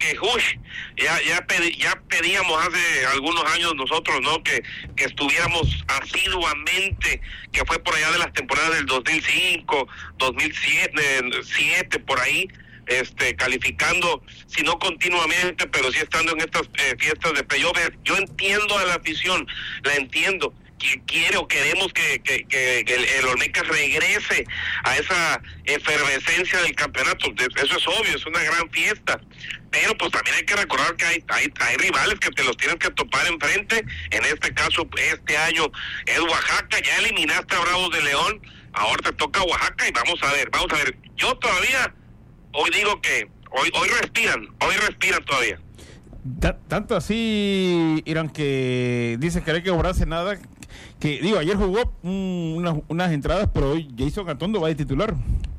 que ya pedíamos hace algunos años nosotros, ¿no? Que estuviéramos asiduamente, que fue por allá de las temporadas del 2005, 2007, por ahí, calificando, si no continuamente, pero sí estando en estas fiestas de playoff. Yo entiendo a la afición, la entiendo, que quiere o queremos que el Olmecas regrese a esa efervescencia del campeonato. Eso es obvio, es una gran fiesta, pero pues también hay que recordar que hay rivales que te los tienes que topar enfrente. En este caso, este año es Oaxaca. Ya eliminaste a Bravos de León, ahora te toca Oaxaca y vamos a ver. Yo todavía hoy digo que hoy respiran todavía. Tanto así, Irán, que dice que no hay que cobrarse nada, que digo, ayer jugó unas entradas, pero hoy Jason Atondo va de titular.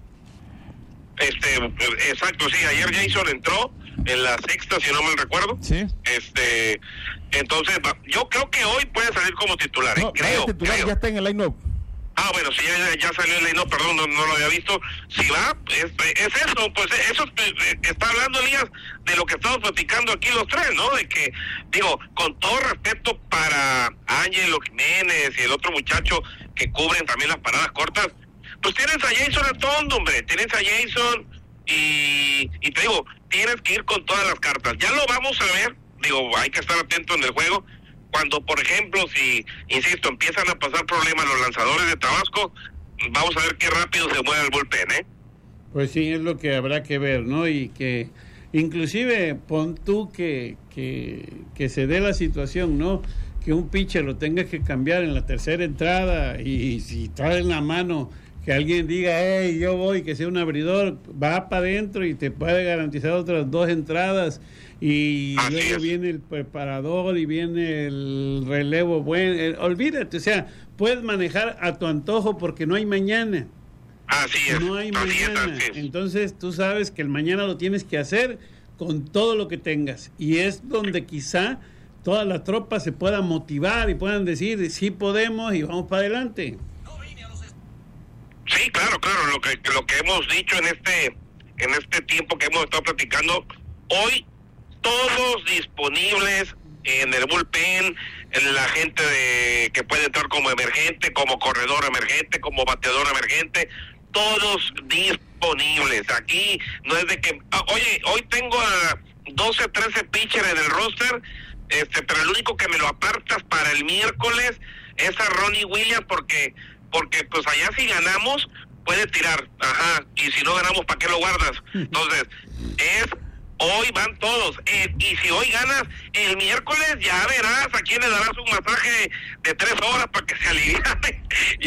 Exacto, sí, ayer Jason entró en la sexta, si no mal recuerdo. Sí. Entonces, yo creo que hoy puede salir como titular. No, creo. Ya está en el line-up. Ah, bueno, sí, ya salió el line-up, perdón, no lo había visto. Si va, es eso, pues eso está hablando, Elías, de lo que estamos platicando aquí los tres, ¿no? De que, digo, con todo respeto para Ángelo Jiménez y el otro muchacho que cubren también las paradas cortas, pues tienes a Jason Atondo, hombre, tienes a Jason y te digo, tienes que ir con todas las cartas. Ya lo vamos a ver, digo, hay que estar atento en el juego. Cuando, por ejemplo, si, insisto, empiezan a pasar problemas los lanzadores de Tabasco, vamos a ver qué rápido se mueve el bullpen, ¿eh? Pues sí, es lo que habrá que ver, ¿no? Y que, inclusive, pon tú que se dé la situación, ¿no? Que un pitcher lo tenga que cambiar en la tercera entrada y si trae en la mano que alguien diga, hey, yo voy, que sea un abridor, va para adentro y te puede garantizar otras 2 entradas. Y así luego es. Viene el preparador y viene el relevo bueno. Olvídate, o sea, puedes manejar a tu antojo porque no hay mañana. Así es. No hay así mañana. es. Entonces tú sabes que el mañana lo tienes que hacer con todo lo que tengas. Y es donde quizá todas las tropas se puedan motivar y puedan decir, sí podemos y vamos para adelante. Sí, claro, lo que hemos dicho en este tiempo que hemos estado platicando, hoy todos disponibles en el bullpen, en la gente que puede entrar como emergente, como corredor emergente, como bateador emergente, todos disponibles. Aquí no es de que, oye, hoy tengo a 12, 13 pitchers en el roster, pero el único que me lo apartas para el miércoles es a Ronnie Williams porque pues allá si ganamos puede tirar, y si no ganamos, ¿para qué lo guardas? Entonces, hoy van todos, y si hoy ganas, el miércoles ya verás a quién le darás un masaje de 3 horas para que se aliviane,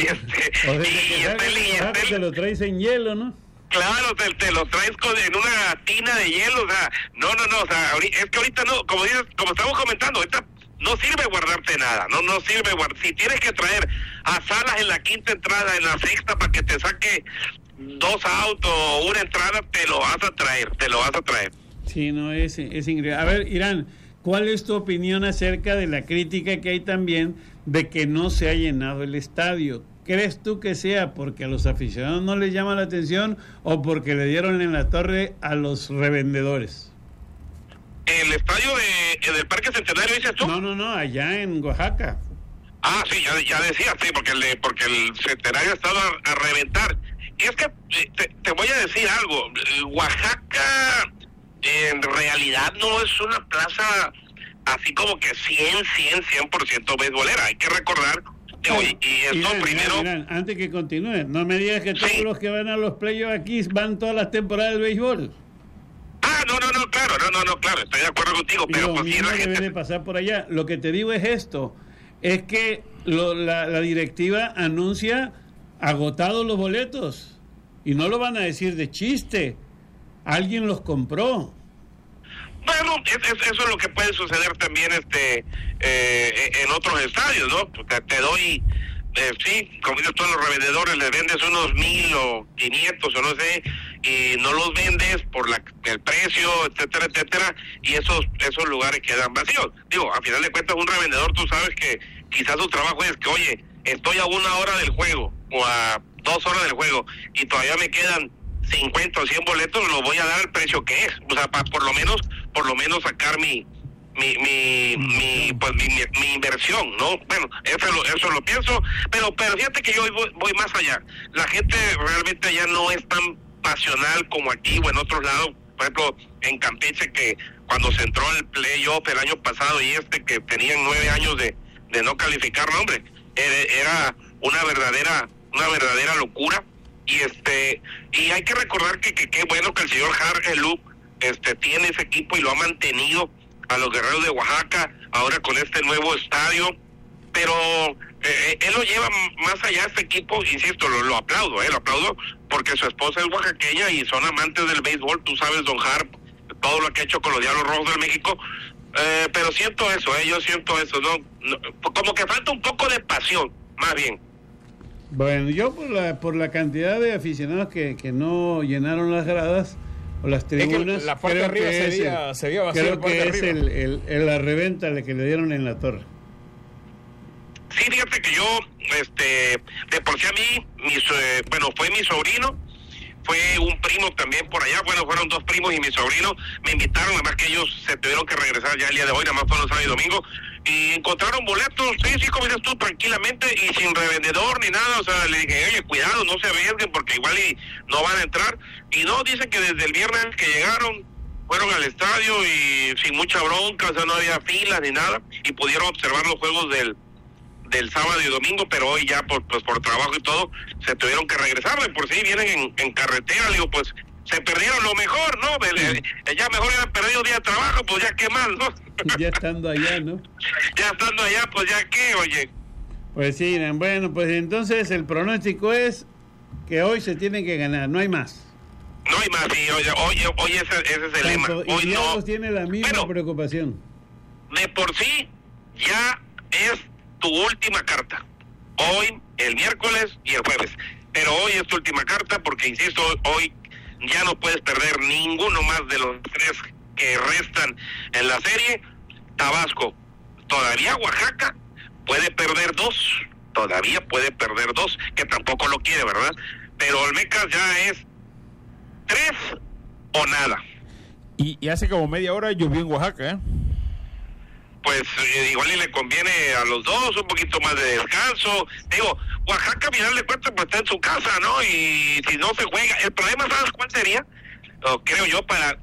te lo traes en hielo, ¿no? Claro, te lo traes en una tina de hielo, o sea, no, o sea, es que ahorita no, como estamos comentando, ahorita no sirve guardarte nada, no sirve si tienes que traer a Salas en la quinta entrada, en la sexta, para que te saque 2 outs o una entrada, te lo vas a traer. Sí, no, es increíble. A ver, Irán, ¿cuál es tu opinión acerca de la crítica que hay también de que no se ha llenado el estadio? ¿Crees tú que sea porque a los aficionados no les llama la atención o porque le dieron en la torre a los revendedores? ¿El estadio del Parque Centenario dices tú? No, allá en Oaxaca. Ah, sí, ya decía, sí, porque el Centenario ha estado a reventar. Es que te voy a decir algo, Oaxaca en realidad no es una plaza así como que 100% beisbolera. Hay que recordar y esto primero... Irán, antes que continúe, no me digas que todos los que van a los playoffs aquí van todas las temporadas del béisbol. Claro, estoy de acuerdo contigo, pero pues sí, la gente debe pasar por allá. Lo que te digo es esto, es que la directiva anuncia agotados los boletos y no lo van a decir de chiste, alguien los compró. Bueno, eso es lo que puede suceder también en otros estadios, ¿no? Te doy, sí, como dices, todos los revendedores les vendes unos 1,000 o 500 o no sé, y no los vendes por el precio, etcétera, y esos lugares quedan vacíos. Digo, a final de cuentas, un revendedor, tú sabes que quizás su trabajo es que, oye, estoy a 1 hora del juego o a 2 horas del juego y todavía me quedan 50 o 100 boletos, los voy a dar al precio que es, o sea, por lo menos por lo menos sacar mi inversión, ¿no? Bueno, eso lo pienso, pero fíjate que yo voy más allá. La gente realmente allá no es tan pasional como aquí o en otros lados. Por ejemplo, en Campeche, que cuando se entró al playoff el año pasado y que tenían 9 años de no calificar, no, hombre, era una verdadera locura. Y hay que recordar que qué bueno que el señor Hargeluk tiene ese equipo y lo ha mantenido a los Guerreros de Oaxaca ahora con este nuevo estadio, pero él lo lleva más allá este equipo. Insisto, lo aplaudo porque su esposa es oaxaqueña y son amantes del béisbol. Tú sabes, don Har, todo lo que ha hecho con los Diablos Rojos del México, pero siento eso, yo siento eso, no, como que falta un poco de pasión, más bien. Bueno, yo por la cantidad de aficionados que no llenaron las gradas o las tribunas, la parte de arriba se veía vacío. Creo que es la reventa que le dieron en la torre. Sí, fíjate que yo, de por sí a mí, fue mi sobrino, fue un primo también por allá, fueron 2 primos y mi sobrino me invitaron, además que ellos se tuvieron que regresar ya el día de hoy, nada más fueron sábado y domingo, y encontraron boletos, sí, como dices tú, tranquilamente y sin revendedor ni nada. O sea, le dije, oye, cuidado, no se arriesguen porque igual y no van a entrar. Y no, dicen que desde el viernes que llegaron, fueron al estadio y sin mucha bronca, o sea, no había filas ni nada, y pudieron observar los juegos del sábado y domingo, pero hoy ya por trabajo y todo, se tuvieron que regresar. De por sí vienen en carretera, le digo, pues se perdieron lo mejor, ¿no? Ya mejor hubieran perdido día de trabajo, pues ya qué mal, ¿no? Ya estando allá, ¿no? Ya estando allá, pues ya qué, oye. Pues sí, bueno, pues entonces el pronóstico es que hoy se tiene que ganar, no hay más. No hay más, sí, hoy ese es el lema. Hoy y no tiene la misma preocupación. De por sí, ya es tu última carta. Hoy, el miércoles y el jueves. Pero hoy es tu última carta porque, insisto, hoy ya no puedes perder ninguno más de los 3 que restan en la serie. Tabasco, todavía Oaxaca puede perder 2. Todavía puede perder 2, que tampoco lo quiere, ¿verdad? Pero Olmecas ya es 3 o nada. Y hace como media hora llovió en Oaxaca, ¿eh? Pues igual y le conviene a los dos un poquito más de descanso. Digo, Oaxaca, al final de cuentas, pues está en su casa, ¿no? Y si no se juega, el problema, ¿sabes cuál sería? Creo yo, para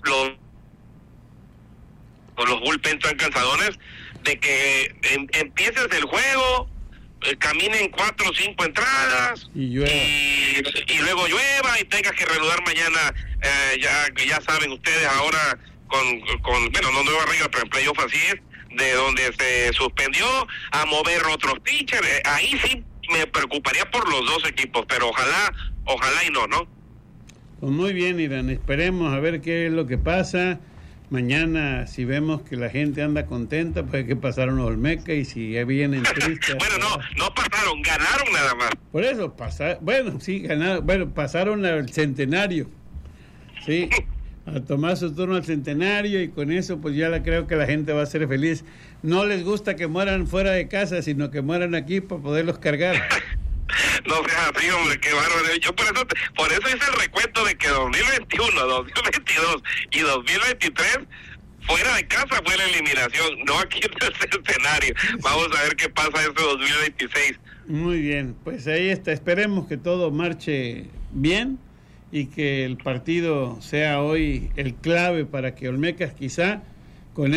los bullpen tan cansadones, de que empieces el juego, caminen 4 o 5 entradas y luego llueva y tengas que reanudar mañana. Ya saben ustedes ahora con no nueva regla, pero en playoff así es, de donde se suspendió a mover otros pitchers. Ahí sí me preocuparía por los 2 equipos, pero ojalá y no. Pues muy bien, Irán, esperemos a ver qué es lo que pasa. Mañana, si vemos que la gente anda contenta, pues hay que pasar los Olmecas, y si vienen tristes... Bueno, no pasaron, ganaron nada más. Por eso, pasaron al centenario, sí, a tomar su turno al centenario, y con eso pues ya creo que la gente va a ser feliz. No les gusta que mueran fuera de casa, sino que mueran aquí para poderlos cargar. No seas así, hombre, qué bárbaro. Yo por eso hice el recuento de que 2021, 2022 y 2023 fuera de casa fue la eliminación, no aquí en el escenario. Vamos a ver qué pasa este 2026. Muy bien, pues ahí está. Esperemos que todo marche bien y que el partido sea hoy el clave para que Olmecas, quizá con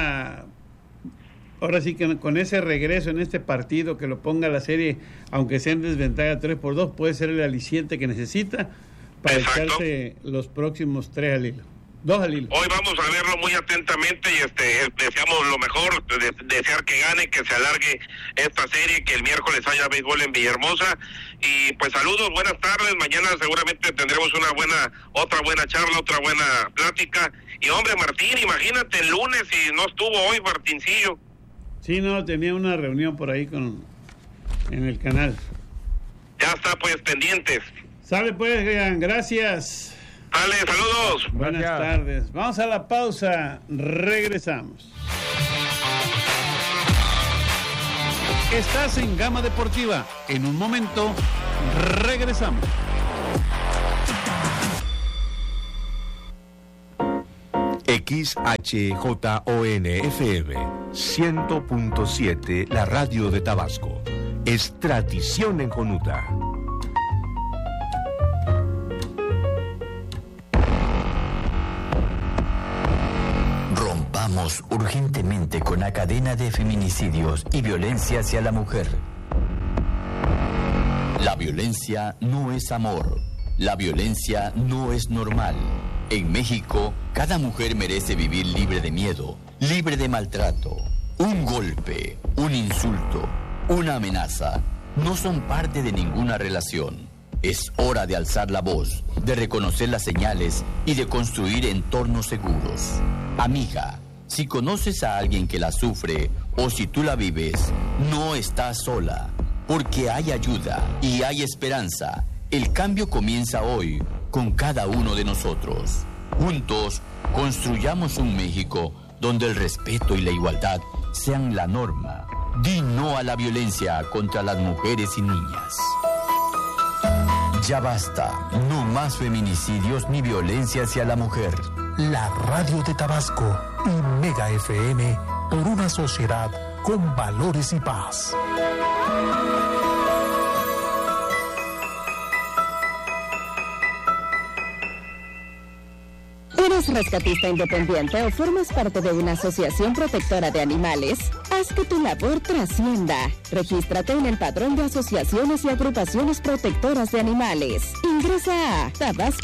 ahora sí que con ese regreso en este partido, que lo ponga la serie, aunque sea en desventaja 3-2, puede ser el aliciente que necesita para echarse los próximos 2 al hilo. Hoy vamos a verlo muy atentamente y deseamos lo mejor, desear que gane, que se alargue esta serie, que el miércoles haya béisbol en Villahermosa. Y pues saludos, buenas tardes. Mañana seguramente tendremos otra buena charla, otra buena plática. Y hombre, Martín, imagínate el lunes y no estuvo hoy Martincillo. Sí, no, tenía una reunión por ahí en el canal. Ya está, pues, pendientes. Sale pues, gracias. Dale, saludos. Buenas tardes. Vamos a la pausa, regresamos. Estás en Gama Deportiva. En un momento, regresamos. XHJON-FM 100.7, la radio de Tabasco. Es tradición en Jonuta. Rompamos urgentemente con la cadena de feminicidios y violencia hacia la mujer. La violencia no es amor. La violencia no es normal. En México, cada mujer merece vivir libre de miedo, libre de maltrato. Un golpe, un insulto, una amenaza no son parte de ninguna relación. Es hora de alzar la voz, de reconocer las señales y de construir entornos seguros. Amiga, si conoces a alguien que la sufre o si tú la vives, no estás sola, porque hay ayuda y hay esperanza. El cambio comienza hoy con cada uno de nosotros. Juntos, construyamos un México donde el respeto y la igualdad sean la norma. Di no a la violencia contra las mujeres y niñas. Ya basta, no más feminicidios ni violencia hacia la mujer. La radio de Tabasco y Mega FM por una sociedad con valores y paz. ¿Eres rescatista independiente o formas parte de una asociación protectora de animales? Haz que tu labor trascienda. Regístrate en el Padrón de Asociaciones y Agrupaciones Protectoras de Animales. Ingresa a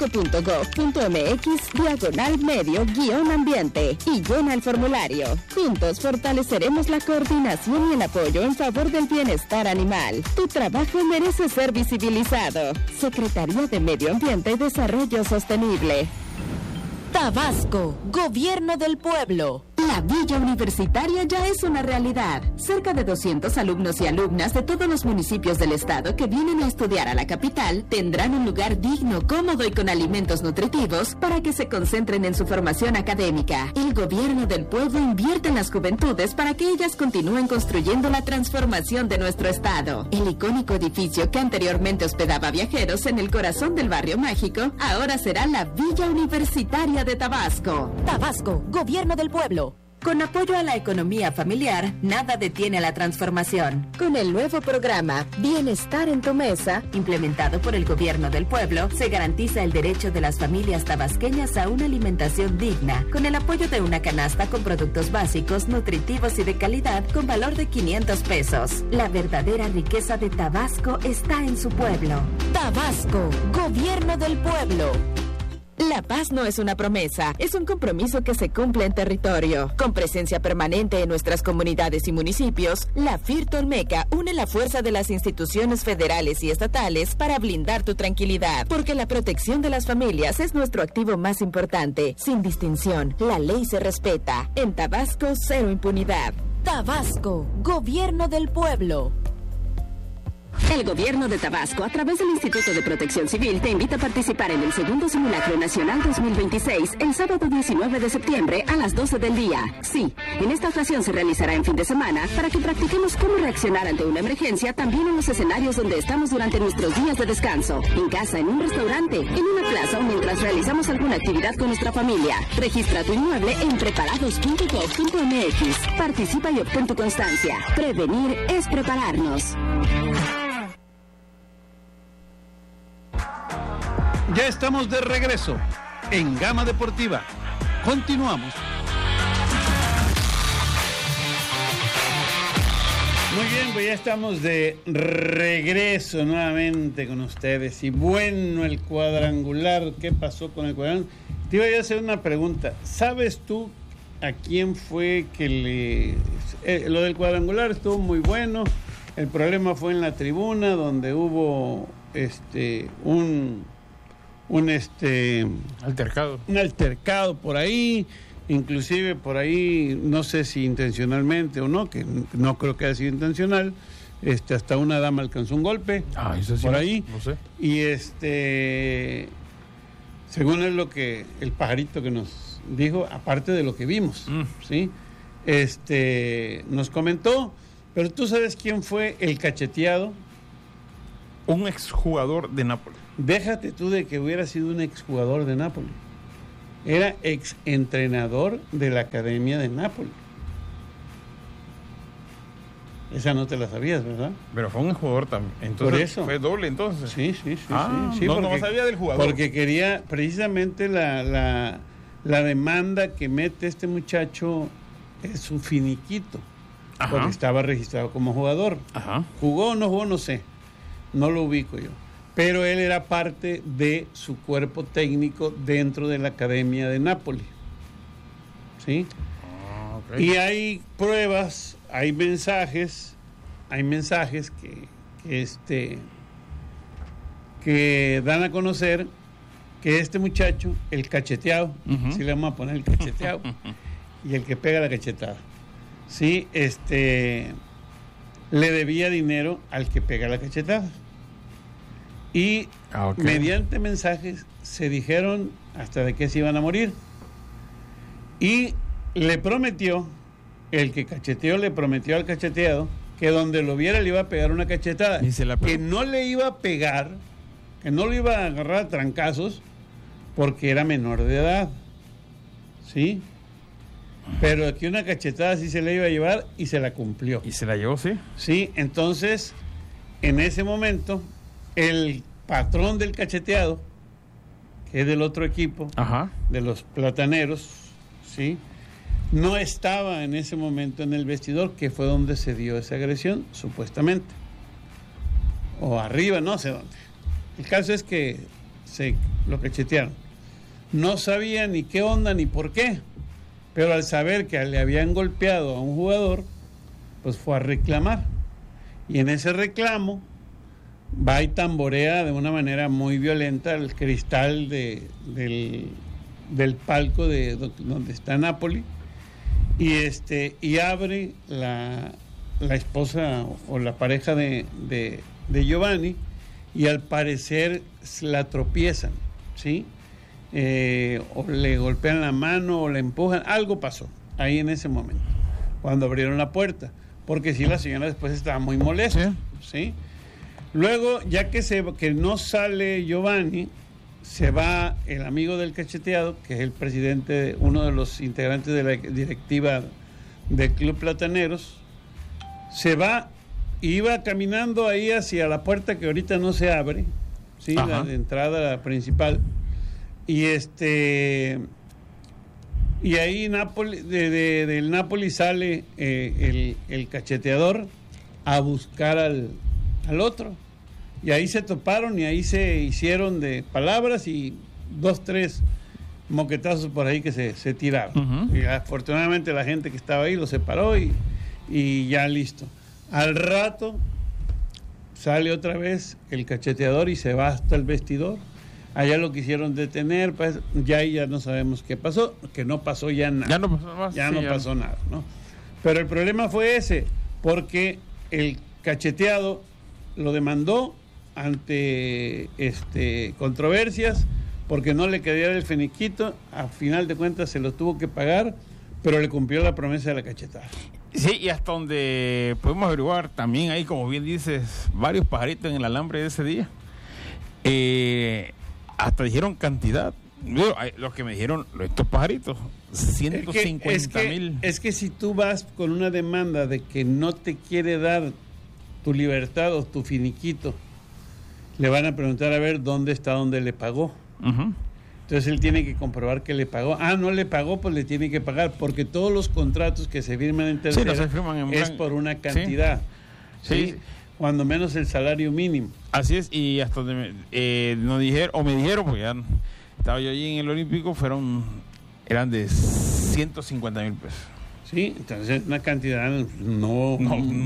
tabasco.gov.mx/medio-ambiente y llena el formulario. Juntos fortaleceremos la coordinación y el apoyo en favor del bienestar animal. Tu trabajo merece ser visibilizado. Secretaría de Medio Ambiente y Desarrollo Sostenible. Tabasco, Gobierno del Pueblo. La Villa Universitaria ya es una realidad. Cerca de 200 alumnos y alumnas de todos los municipios del estado que vienen a estudiar a la capital tendrán un lugar digno, cómodo y con alimentos nutritivos para que se concentren en su formación académica. El Gobierno del Pueblo invierte en las juventudes para que ellas continúen construyendo la transformación de nuestro estado. El icónico edificio que anteriormente hospedaba viajeros en el corazón del barrio mágico ahora será la Villa Universitaria de Tabasco. Tabasco, Gobierno del Pueblo. Con apoyo a la economía familiar, nada detiene la transformación. Con el nuevo programa Bienestar en tu Mesa, implementado por el Gobierno del Pueblo, se garantiza el derecho de las familias tabasqueñas a una alimentación digna, con el apoyo de una canasta con productos básicos, nutritivos y de calidad con valor de 500 pesos. La verdadera riqueza de Tabasco está en su pueblo. Tabasco, Gobierno del Pueblo. La paz no es una promesa, es un compromiso que se cumple en territorio. Con presencia permanente en nuestras comunidades y municipios, la FIRT Olmeca une la fuerza de las instituciones federales y estatales para blindar tu tranquilidad, porque la protección de las familias es nuestro activo más importante. Sin distinción, la ley se respeta. En Tabasco, cero impunidad. Tabasco, Gobierno del Pueblo. El Gobierno de Tabasco, a través del Instituto de Protección Civil, te invita a participar en el segundo Simulacro Nacional 2026, el sábado 19 de septiembre a las 12 del día. Sí, en esta ocasión se realizará en fin de semana para que practiquemos cómo reaccionar ante una emergencia también en los escenarios donde estamos durante nuestros días de descanso. En casa, en un restaurante, en una plaza o mientras realizamos alguna actividad con nuestra familia. Registra tu inmueble en preparados.gov.mx. Participa y obtén tu constancia. Prevenir es prepararnos. Ya estamos de regreso en Gama Deportiva. Continuamos. Muy bien, pues ya estamos de regreso nuevamente con ustedes. Y bueno, el cuadrangular, ¿qué pasó con el cuadrangular? Te iba a hacer una pregunta. ¿Sabes tú a quién fue que lo del cuadrangular estuvo muy bueno? El problema fue en la tribuna, donde hubo un altercado por ahí, inclusive por ahí, no sé si intencionalmente o no, que no creo que haya sido intencional, hasta una dama alcanzó un golpe eso sí, por ahí, no sé. Y según es lo que el pajarito que nos dijo, aparte de lo que vimos, ¿sí? Nos comentó, pero tú sabes quién fue el cacheteado. Un exjugador de Nápoles. Déjate tú de que hubiera sido un exjugador de Nápoles. era ex entrenador de la Academia de Nápoles. Esa no te la sabías, ¿verdad? Pero fue un jugador también. Entonces, por eso. ¿fue doble entonces? Sí. No sabía del jugador. Porque quería precisamente la demanda que mete este muchacho es su finiquito. Ajá. Porque estaba registrado como jugador. Ajá. ¿Jugó o no jugó? No sé. No lo ubico yo. Pero él era parte de su cuerpo técnico dentro de la Academia de Nápoles. ¿Sí? Okay. Y hay pruebas, hay mensajes que dan a conocer que este muchacho, el cacheteado, sí le vamos a poner el cacheteado, y el que pega la cachetada, sí, le debía dinero al que pega la cachetada. Y mediante mensajes se dijeron hasta de qué se iban a morir. Y le prometió, el que cacheteó le prometió al cacheteado que donde lo viera le iba a pegar una cachetada, que no le iba a pegar, que no lo iba a agarrar a trancazos porque era menor de edad, ¿sí? Pero aquí una cachetada sí se le iba a llevar y se la cumplió. ¿Y se la llevó, sí? Sí, entonces, en ese momento, el patrón del cacheteado, que es del otro equipo, ajá, de los plataneros, ¿sí?, no estaba en ese momento en el vestidor, que fue donde se dio esa agresión, supuestamente. O arriba, no sé dónde. El caso es que se lo cachetearon. No sabía ni qué onda ni por qué, pero al saber que le habían golpeado a un jugador, pues fue a reclamar. Y en ese reclamo va y tamborea de una manera muy violenta el cristal del palco de donde está Napoli, y abre la esposa o la pareja de Giovanni, y al parecer la tropiezan, ¿sí? O le golpean la mano o le empujan, algo pasó ahí en ese momento, cuando abrieron la puerta, porque sí, la señora después estaba muy molesta, ¿sí? Luego, ya que no sale Giovanni, se va el amigo del cacheteado, que es el presidente, uno de los integrantes de la directiva del Club Plataneros, se va, iba caminando ahí hacia la puerta que ahorita no se abre, ¿sí? La de entrada principal, y ahí del Napoli sale el cacheteador a buscar al otro. Y ahí se toparon y ahí se hicieron de palabras y 2, 3 moquetazos por ahí que se tiraron. Y afortunadamente la gente que estaba ahí lo separó y ya listo. Al rato sale otra vez el cacheteador y se va hasta el vestidor. Allá lo quisieron detener, pues ya no sabemos qué pasó, que no pasó ya nada. Ya no pasó más. Ya no pasó nada, ¿no? Pero el problema fue ese, porque el cacheteado lo demandó ante controversias, porque no le quería el finiquito, a final de cuentas se lo tuvo que pagar, pero le cumplió la promesa de la cachetada. Sí, y hasta donde podemos averiguar, también hay, como bien dices, varios pajaritos en el alambre de ese día. Hasta dijeron cantidad. Los que me dijeron, estos pajaritos, 150,000. Es que si tú vas con una demanda de que no te quiere dar tu libertad o tu finiquito, le van a preguntar a ver dónde le pagó. Entonces él tiene que comprobar que le pagó. No le pagó, pues le tiene que pagar, porque todos los contratos que se firman en tercera es por una cantidad. Sí. Cuando menos el salario mínimo. Así es, y hasta donde me dijeron, porque ya estaba yo allí en el Olímpico, eran de 150,000 pesos. Sí, entonces una cantidad no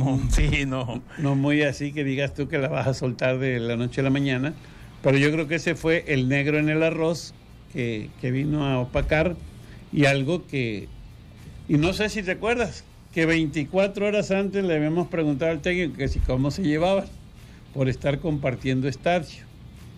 muy así que digas tú que la vas a soltar de la noche a la mañana, pero yo creo que ese fue el negro en el arroz que vino a opacar, y algo y no sé si te acuerdas que 24 horas antes le habíamos preguntado al técnico que si cómo se llevaban por estar compartiendo estadio.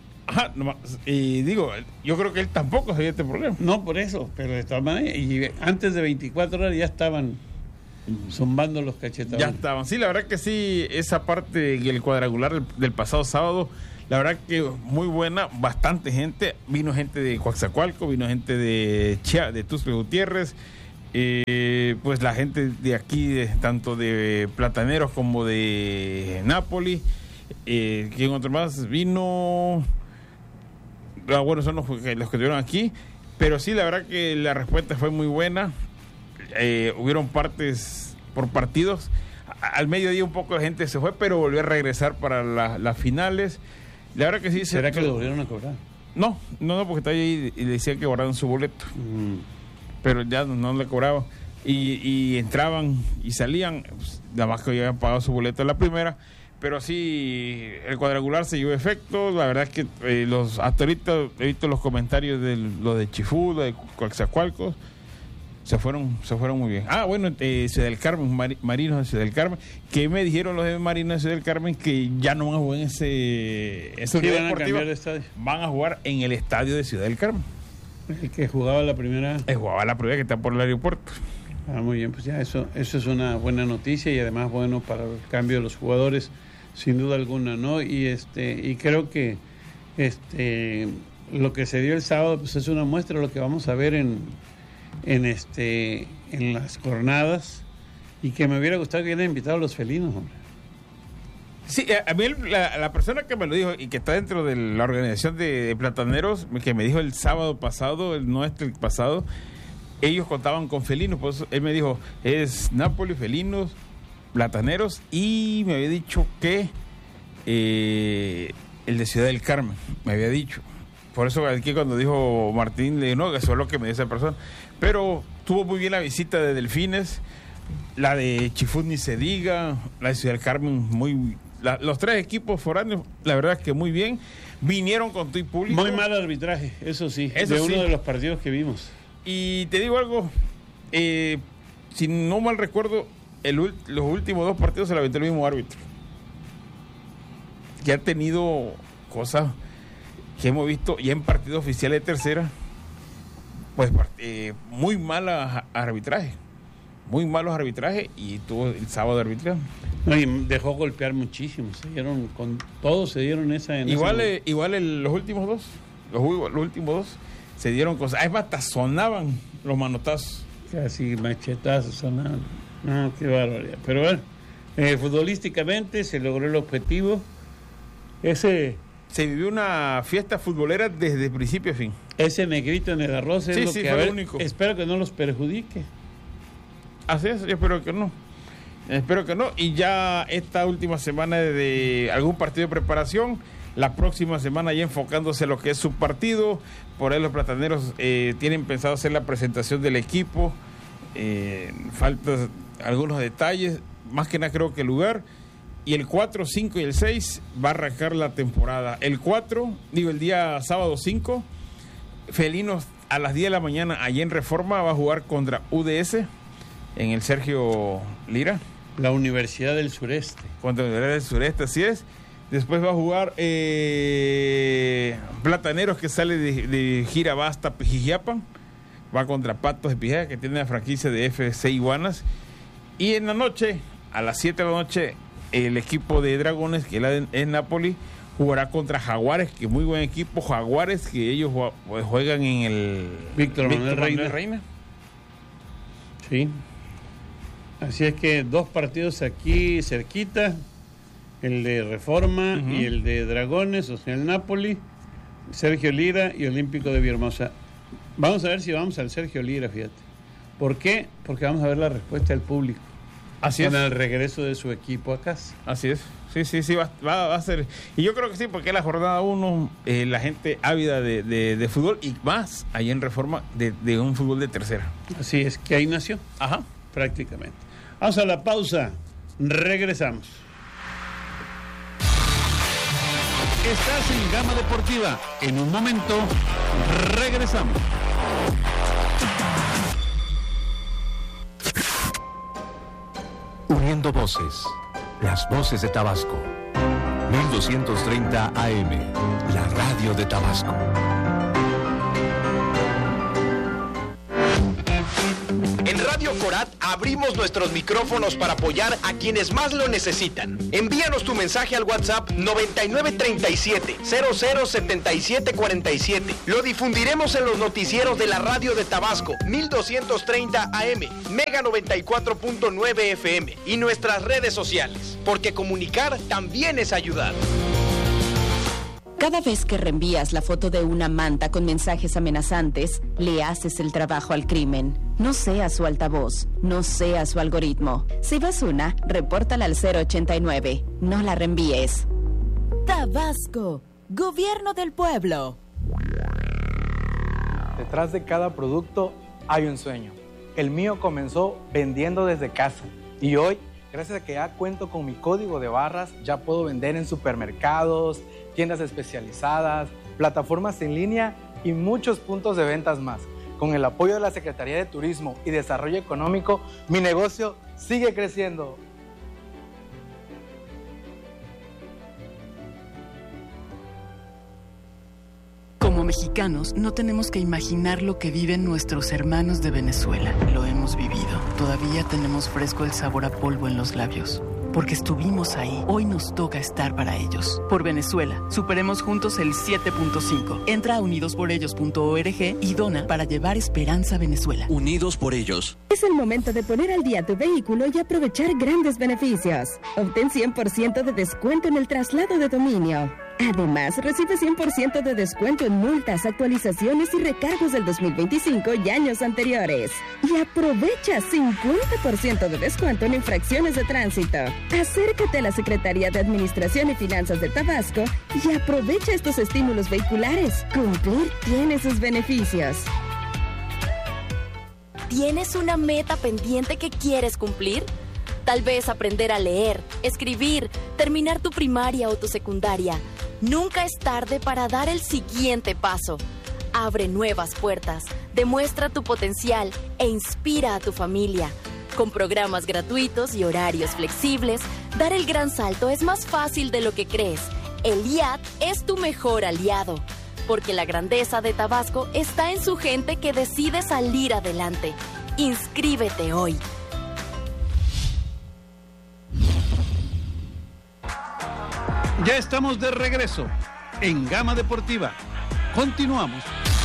Y digo, yo creo que él tampoco sabía este problema. No, por eso, pero de todas maneras, y antes de 24 horas ya estaban zumbando los cachetados. Ya estaban, sí, la verdad que sí, esa parte y el cuadrangular del pasado sábado, La verdad que muy buena, bastante gente. Vino gente de Coatzacoalco, vino gente de Tuxtla Gutiérrez. Pues la gente de aquí, tanto de Plataneros como de Nápoli. ¿Quién otro más? Vino... bueno, son los que estuvieron aquí. Pero sí, la verdad que la respuesta fue muy buena. Hubieron partes por partidos. Al mediodía un poco de gente se fue, pero volvió a regresar para las finales. La verdad que sí. ¿Será que lo volvieron a cobrar? No, porque estaba ahí y le decían que guardaron su boleto. Pero ya no le cobraban. Y entraban y salían, pues, nada más que ya habían pagado su boleto en la primera. Pero sí, el cuadrangular se llevó efecto. La verdad es que hasta ahorita he visto los comentarios de los de Chifú, de Coatzacoalcos. Se fueron muy bien. Bueno, Ciudad del Carmen, Marinos de Ciudad del Carmen, que me dijeron los de Marinos de Ciudad del Carmen que ya no van a jugar en ese van a cambiar de estadio. Van a jugar en el estadio de Ciudad del Carmen. El que jugaba la primera. Jugaba la primera, que está por el aeropuerto. Muy bien, pues ya eso es una buena noticia y además bueno para el cambio de los jugadores, sin duda alguna, ¿no? Y creo que lo que se dio el sábado pues es una muestra de lo que vamos a ver en las jornadas, y que me hubiera gustado que hubieran invitado a los felinos, hombre. Sí, a mí la persona que me lo dijo y que está dentro de la organización de Plataneros, que me dijo el sábado pasado, el pasado, ellos contaban con felinos, pues él me dijo, es Nápoli, felinos, Plataneros, y me había dicho que el de Ciudad del Carmen, me había dicho. Por eso aquí cuando dijo Martín, le digo, no, eso es lo que me dice esa persona. Pero tuvo muy bien la visita de Delfines, la de Chifú ni se diga, la de Ciudad del Carmen, los tres equipos foráneos, la verdad es que muy bien. Vinieron con todo y público. Muy mal arbitraje, eso sí, uno de los partidos que vimos. Y te digo algo, si no mal recuerdo, los últimos dos partidos se la aventó el mismo árbitro. Que ha tenido cosas que hemos visto ya en partidos oficiales de tercera, pues muy malos arbitrajes, y tuvo el sábado de arbitraje. No, y dejó golpear muchísimo, todos se dieron esa. Los últimos dos se dieron cosas, es más, hasta sonaban los manotazos. Casi machetazos sonaban. No, qué barbaridad. Pero bueno, futbolísticamente se logró el objetivo. Se vivió una fiesta futbolera desde principio a fin. Ese negrito en el arroz es lo que fue lo único. Espero que no los perjudique. Así es, yo espero que no. Y ya esta última semana de algún partido de preparación, la próxima semana ya enfocándose en lo que es su partido. Por ahí los Plataneros tienen pensado hacer la presentación del equipo. Faltan algunos detalles, más que nada creo que el lugar. Y el 4, 5 y el 6 va a arrancar la temporada. El día sábado 5, Felinos a las 10 de la mañana allá en Reforma va a jugar contra UDS en el Sergio Lira. La Universidad del Sureste. Contra la Universidad del Sureste, así es. Después va a jugar Plataneros, que sale de gira Basta, Pijijiapan. Va contra Patos de Pijijiapan, que tiene la franquicia de FC Iguanas. Y en la noche, a las 7 de la noche, el equipo de Dragones, que es Nápoli, jugará contra Jaguares, que es muy buen equipo. Jaguares, que ellos juegan en el Víctor Manuel Reina. Sí. Así es que 2 partidos aquí cerquita, el de Reforma y el de Dragones, o sea, el Nápoli, Sergio Lira y Olímpico de Villahermosa. Vamos a ver si vamos al Sergio Lira, fíjate. ¿Por qué? Porque vamos a ver la respuesta del público. Así con es. el regreso de su equipo a casa. Así es. Sí, va a ser. Y yo creo que sí, porque es la jornada 1, la gente ávida de fútbol, y más ahí en Reforma de un fútbol de tercera. Así es, que ahí nació. Ajá. Prácticamente. Vamos a la pausa. Regresamos. Estás en Gama Deportiva. En un momento, regresamos. Uniendo voces, las voces de Tabasco. 1230 AM, la radio de Tabasco. En Radio Radio Corat abrimos nuestros micrófonos para apoyar a quienes más lo necesitan. Envíanos tu mensaje al WhatsApp 9937-007747. Lo difundiremos en los noticieros de la radio de Tabasco, 1230 AM, Mega 94.9 FM y nuestras redes sociales, porque comunicar también es ayudar. Cada vez que reenvías la foto de una manta con mensajes amenazantes, le haces el trabajo al crimen. No seas su altavoz, no seas su algoritmo. Si ves una, repórtala al 089. No la reenvíes. Tabasco, Gobierno del Pueblo. Detrás de cada producto hay un sueño. El mío comenzó vendiendo desde casa y hoy, gracias a que ya cuento con mi código de barras, ya puedo vender en supermercados, tiendas especializadas, plataformas en línea y muchos puntos de ventas más. Con el apoyo de la Secretaría de Turismo y Desarrollo Económico, mi negocio sigue creciendo. Como mexicanos, no tenemos que imaginar lo que viven nuestros hermanos de Venezuela. Lo hemos vivido. Todavía tenemos fresco el sabor a polvo en los labios. Porque estuvimos ahí, hoy nos toca estar para ellos. Por Venezuela, superemos juntos el 7.5. Entra a unidosporellos.org y dona para llevar esperanza a Venezuela. Unidos por ellos. Es el momento de poner al día tu vehículo y aprovechar grandes beneficios. Obtén 100% de descuento en el traslado de dominio. Además, recibe 100% de descuento en multas, actualizaciones y recargos del 2025 y años anteriores. Y aprovecha 50% de descuento en infracciones de tránsito. Acércate a la Secretaría de Administración y Finanzas de Tabasco y aprovecha estos estímulos vehiculares. Cumplir tiene sus beneficios. ¿Tienes una meta pendiente que quieres cumplir? Tal vez aprender a leer, escribir, terminar tu primaria o tu secundaria. Nunca es tarde para dar el siguiente paso. Abre nuevas puertas, demuestra tu potencial e inspira a tu familia. Con programas gratuitos y horarios flexibles, dar el gran salto es más fácil de lo que crees. El IAT es tu mejor aliado, porque la grandeza de Tabasco está en su gente que decide salir adelante. Inscríbete hoy. Ya estamos de regreso en Gama Deportiva. Continuamos.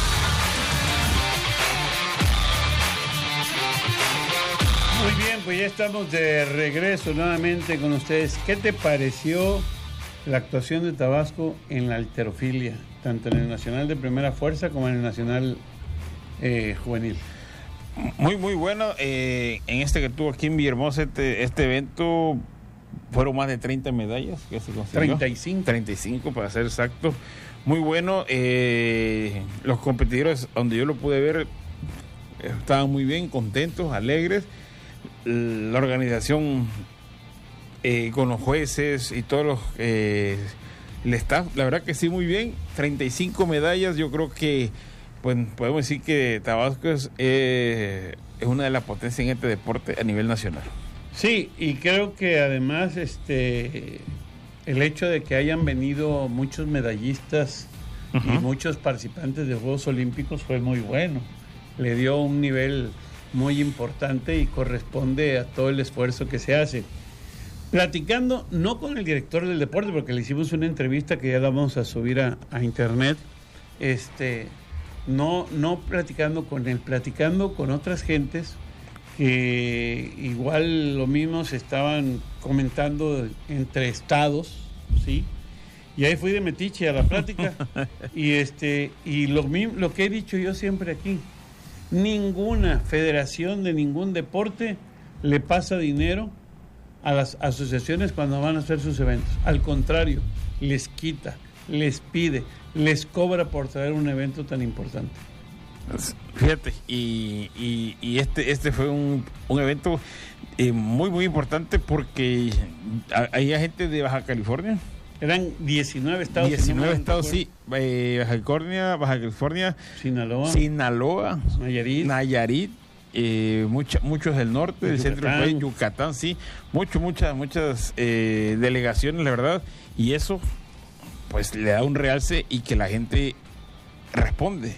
Muy bien, pues ya estamos de regreso nuevamente con ustedes. ¿Qué te pareció la actuación de Tabasco en la halterofilia, tanto en el Nacional de Primera Fuerza como en el Nacional Juvenil? Muy bueno. En este que tuvo aquí en Villahermosa, este evento, fueron más de 30 medallas que se consiguió. 35 para ser exacto. Muy bueno. Los competidores, donde yo lo pude ver, estaban muy bien, contentos, alegres. La organización con los jueces y todos los el staff, la verdad que sí, muy bien. 35 medallas. Yo creo que pues podemos decir que Tabasco es una de las potencias en este deporte a nivel nacional. Sí, y creo que además el hecho de que hayan venido muchos medallistas y muchos participantes de Juegos Olímpicos fue muy bueno. Le dio un nivel muy importante y corresponde a todo el esfuerzo que se hace. Platicando, no con el director del deporte, porque le hicimos una entrevista que ya la vamos a subir a internet, no platicando con él, platicando con otras gentes que igual lo mismo se estaban comentando entre estados, ¿sí? Y ahí fui de metiche a la plática y lo que he dicho yo siempre aquí, ninguna federación de ningún deporte le pasa dinero a las asociaciones cuando van a hacer sus eventos. Al contrario, les quita, les pide, les cobra por traer un evento tan importante. Fíjate, y este fue un evento muy importante porque había gente de Baja California. Eran 19 estados. 19 estados, sí. Baja California, Sinaloa, Nayarit, muchos del norte, del centro del país, Yucatán, sí. Muchas delegaciones, la verdad. Y eso, pues, le da un realce y que la gente responde.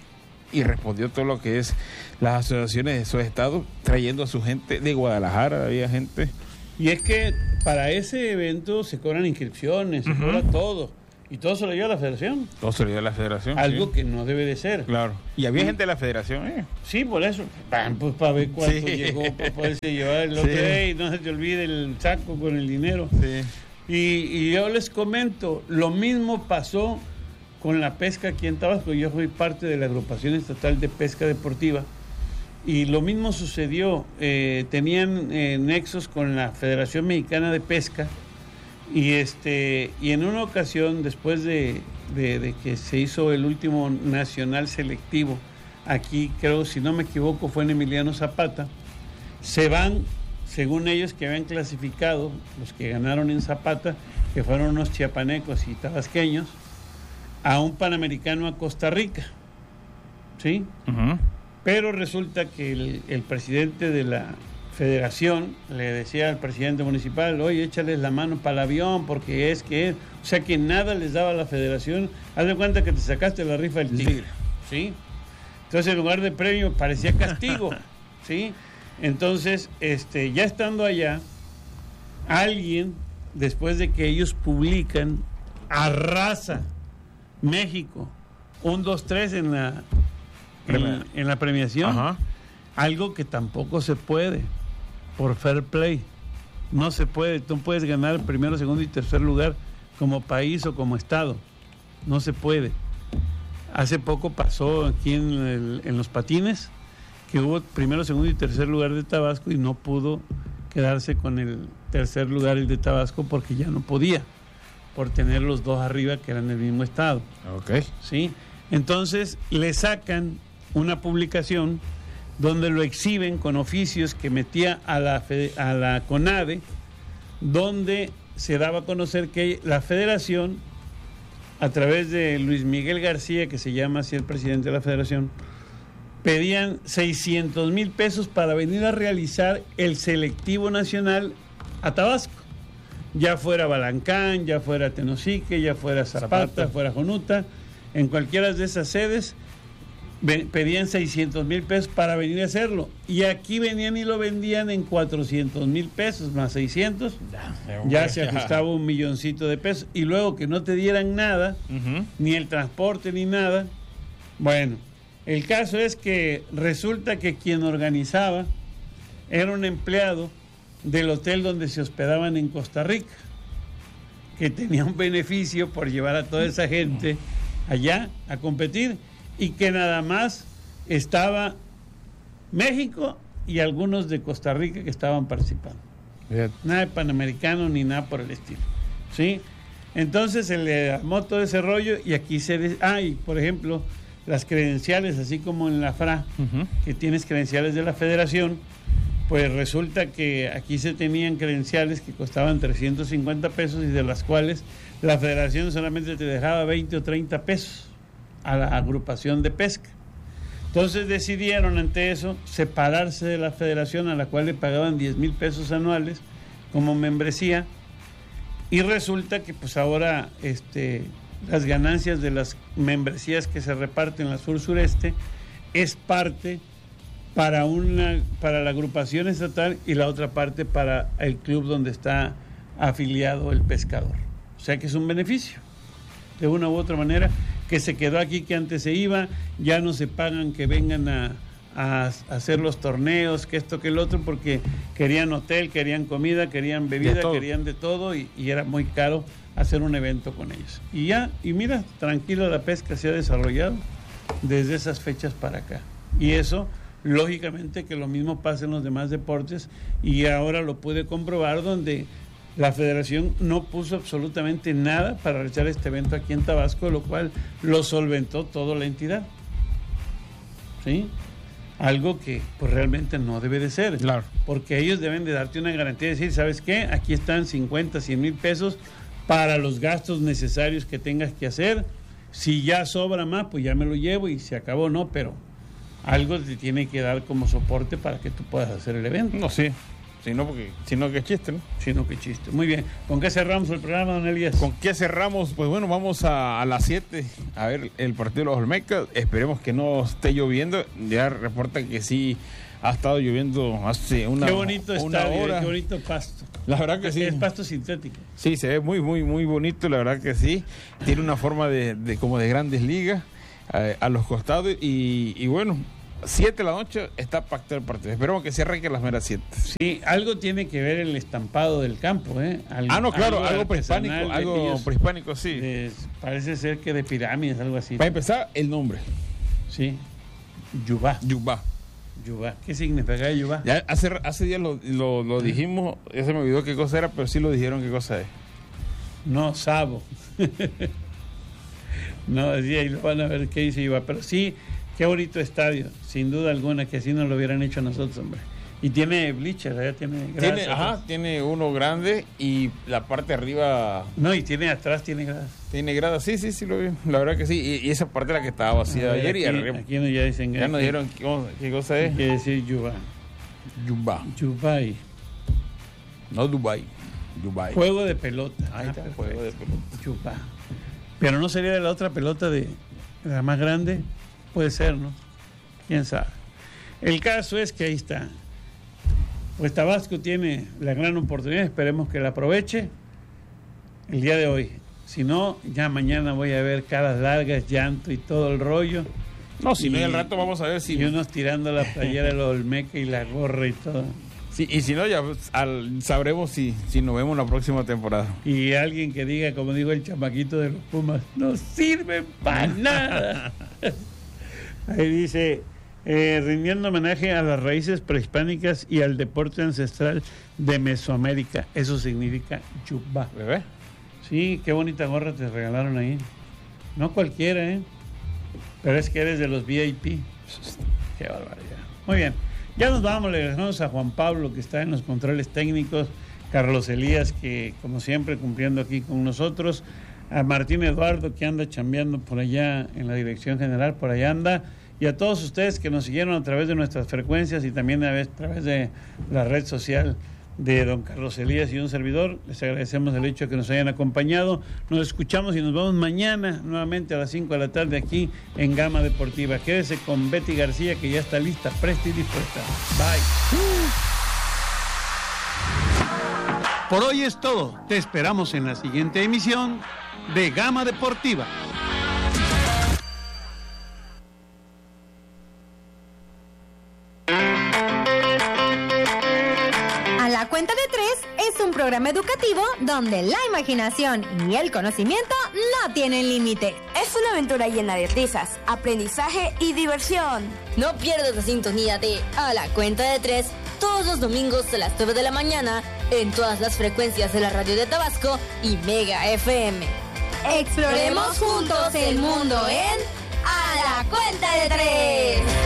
y respondió todo lo que es las asociaciones de esos estados, trayendo a su gente de Guadalajara, había gente. Y es que para ese evento se cobran inscripciones, se cobra todo. Y todo se lo lleva a la federación. Todo se lo lleva a la federación. Algo que no debe de ser. Claro. Y había gente de la federación, Sí, por eso. Pues para ver cuánto llegó, para poderse llevar el otro día y no se te olvide el saco con el dinero. Sí. Y yo les comento, lo mismo pasó con la pesca aquí en Tabasco. Yo fui parte de la agrupación estatal de pesca deportiva. Y lo mismo sucedió. Tenían nexos con la Federación Mexicana de Pesca. Y en una ocasión, después de que se hizo el último nacional selectivo, aquí creo, si no me equivoco, fue en Emiliano Zapata, se van, según ellos que habían clasificado, los que ganaron en Zapata, que fueron unos chiapanecos y tabasqueños, a un Panamericano a Costa Rica, ¿sí? Pero resulta que el presidente de la federación le decía al presidente municipal, oye, échales la mano para el avión, porque o sea que nada les daba a la federación. Haz de cuenta que te sacaste la rifa del tigre, ¿sí? Entonces, en lugar de premio, parecía castigo, ¿sí? Entonces, ya estando allá, alguien, después de que ellos publican, arrasa México 1, 2, 3 en la premiación. Algo que tampoco se puede por fair play. No se puede. Tú puedes ganar el primero, segundo y tercer lugar como país o como estado. No se puede. Hace poco pasó aquí en los patines que hubo primero, segundo y tercer lugar de Tabasco y no pudo quedarse con el tercer lugar el de Tabasco porque ya no podía, por tener los dos arriba que eran del mismo estado. ¿Sí? Entonces le sacan una publicación donde lo exhiben con oficios que metía a la CONADE, donde se daba a conocer que la federación, a través de Luis Miguel García, que se llama así el presidente de la federación, pedían 600,000 pesos para venir a realizar el selectivo nacional a Tabasco. Ya fuera Balancán, ya fuera Tenosique, ya fuera Zapata, fuera Jonuta, en cualquiera de esas sedes, pedían 600,000 pesos para venir a hacerlo. Y aquí venían y lo vendían en 400,000 pesos, más 600. Ya se ajustaba $1 milloncito de pesos. Y luego que no te dieran nada, ni el transporte ni nada. Bueno, el caso es que resulta que quien organizaba era un empleado del hotel donde se hospedaban en Costa Rica, que tenía un beneficio por llevar a toda esa gente allá a competir, y que nada más estaba México y algunos de Costa Rica que estaban participando. Nada de Panamericano ni nada por el estilo, ¿sí? Entonces se le armó todo ese rollo y aquí y por ejemplo, las credenciales, así como en la FRA, que tienes credenciales de la federación, pues resulta que aquí se tenían credenciales que costaban 350 pesos y de las cuales la federación solamente te dejaba 20 o 30 pesos a la agrupación de pesca. Entonces decidieron ante eso separarse de la federación, a la cual le pagaban 10,000 pesos anuales como membresía, y resulta que pues ahora las ganancias de las membresías que se reparten en la sur-sureste es parte para la agrupación estatal y la otra parte para el club donde está afiliado el pescador. O sea que es un beneficio, de una u otra manera, que se quedó aquí, que antes se iba, ya no se pagan que vengan a hacer los torneos, que esto, que el otro, porque querían hotel, querían comida, querían bebida, querían de todo, y era muy caro hacer un evento con ellos. Y mira, tranquilo, la pesca se ha desarrollado desde esas fechas para acá. Y eso, lógicamente, que lo mismo pasa en los demás deportes, y ahora lo pude comprobar, donde la federación no puso absolutamente nada para realizar este evento aquí en Tabasco, lo cual lo solventó toda la entidad. ¿Sí? Algo que pues realmente no debe de ser. Claro. Porque ellos deben de darte una garantía de decir, ¿sabes qué? Aquí están 50, 100,000 pesos para los gastos necesarios que tengas que hacer. Si ya sobra más, pues ya me lo llevo y se acabó, ¿no? Pero algo te tiene que dar como soporte para que tú puedas hacer el evento. No, sí. sino que chiste, ¿no? Sino que chiste. Muy bien. ¿Con qué cerramos el programa, don Elías? ¿Con qué cerramos? Pues bueno, vamos a las 7 a ver el partido de los Olmecas. Esperemos que no esté lloviendo. Ya reportan que sí ha estado lloviendo hace una hora. Qué bonito estadio, qué bonito pasto. La verdad que sí. Es pasto sintético. Sí, se ve muy, muy, muy bonito, la verdad que sí. Tiene una forma de como de grandes ligas a los costados y bueno, 7 de la noche está pactado el partido. Esperemos que se arranque las meras 7. Sí, algo tiene que ver el estampado del campo, ¿eh? No, claro, algo prehispánico, sí. Parece ser que de pirámides, algo así. Para empezar, el nombre. Sí, Yubá. ¿Qué significa Yubá? Ya hace días lo dijimos, ya se me olvidó qué cosa era, pero sí lo dijeron qué cosa es. No, Sabo. No, sí, ahí lo van a ver qué dice Yubá, pero sí. Qué bonito estadio, sin duda alguna, que así nos lo hubieran hecho nosotros, hombre. Y tiene bleachers, allá tiene gradas. Tiene uno grande y la parte de arriba... No, y atrás tiene gradas. Tiene gradas, sí, lo vi. La verdad que sí, y esa parte era la que estaba vacía ayer y arriba. Aquí ya dicen... Ya nos dijeron qué cosa es. Quiere decir Yubá. Dubai. No Dubai. Juego de pelota. Ahí está, juego de pelota. Yubá. Pero no sería de la otra pelota de la más grande... Puede ser, ¿no? ¿Quién sabe? El caso es que ahí está. Pues Tabasco tiene la gran oportunidad, esperemos que la aproveche el día de hoy. Si no, ya mañana voy a ver caras largas, llanto y todo el rollo. No, si no, al rato vamos a ver si... Y unos tirando la playera de los Olmeca y la gorra y todo. Sí, y si no, ya sabremos si nos vemos la próxima temporada. Y alguien que diga, como dijo el chamaquito de los Pumas, no sirven para nada. Ahí dice, rindiendo homenaje a las raíces prehispánicas y al deporte ancestral de Mesoamérica. Eso significa Yubá. ¿Bebé? Sí, qué bonita gorra te regalaron ahí. No cualquiera, ¿eh? Pero es que eres de los VIP. Qué barbaridad. Muy bien. Ya nos vamos, le agradecemos a Juan Pablo, que está en los controles técnicos, Carlos Elías, que como siempre cumpliendo aquí con nosotros, a Martín Eduardo, que anda chambeando por allá en la dirección general, por allá anda, y a todos ustedes que nos siguieron a través de nuestras frecuencias y también a través de la red social de don Carlos Elías y un servidor. Les agradecemos el hecho de que nos hayan acompañado. Nos escuchamos y nos vemos mañana nuevamente a las 5 de la tarde aquí en Gama Deportiva. Quédese con Betty García, que ya está lista, presta y dispuesta. Bye. Por hoy es todo. Te esperamos en la siguiente emisión de Gama Deportiva. A la cuenta de 3 es un programa educativo donde la imaginación y el conocimiento no tienen límite. Es una aventura llena de risas, aprendizaje y diversión. No pierdas la sintonía de A la cuenta de 3 todos los domingos a las 9 de la mañana en todas las frecuencias de la radio de Tabasco y Mega FM. Exploremos juntos el mundo en A la cuenta de 3.